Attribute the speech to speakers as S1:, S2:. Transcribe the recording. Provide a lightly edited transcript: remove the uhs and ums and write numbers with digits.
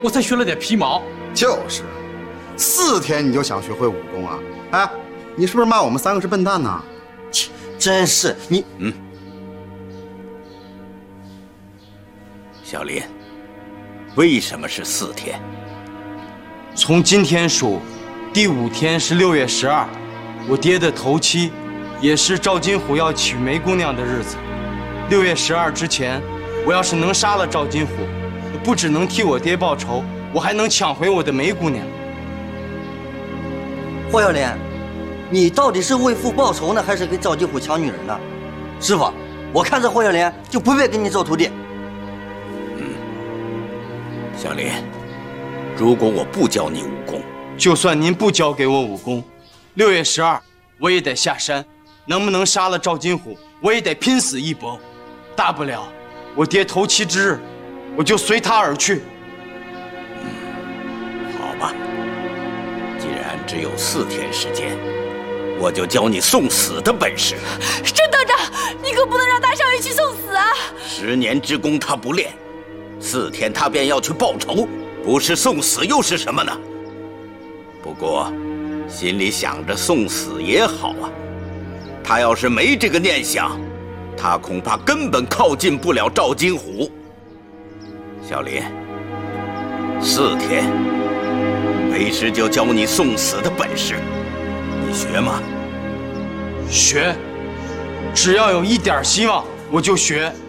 S1: 我才学了点皮毛。
S2: 就是，4天你就想学会武功啊？哎，你是不是骂我们3个是笨蛋呢？
S3: 切，真是你。
S4: 小林，为什么是4天？
S5: 从今天数，第5天是6月12，我爹的头七，也是赵金虎要娶梅姑娘的日子。6月12之前，我要是能杀了赵金虎，不只能替我爹报仇，我还能抢回我的梅姑娘。
S3: 霍小莲，你到底是为父报仇呢，还是给赵金虎抢女人呢？师傅，我看这霍小莲就不配给你做徒弟。
S4: 小林，如果我不教你武功，
S5: 就算您不教给我武功，6月12我也得下山，能不能杀了赵金虎，我也得拼死一搏。大不了，我爹头七之日，我就随他而去。
S4: 好吧，既然只有4天时间，我就教你送死的本事。
S6: 郑道长，你可不能让大少爷去送死啊
S4: ！10年之功他不练，4天他便要去报仇，不是送死又是什么呢？不过，心里想着送死也好啊。他要是没这个念想，他恐怕根本靠近不了赵金虎。小林，4天，为师就教你送死的本事，你学吗？
S5: 学，只要有一点希望，我就学。